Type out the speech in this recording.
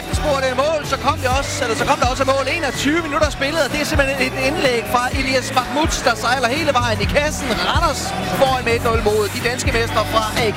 efterspurgte mål, så kom der også mål. 21 minutter spillet, og det er simpelthen et indlæg fra Elias Mahmoud, der sejler hele vejen i kassen. Randers foran med 1-0 mod de danske mestre fra AG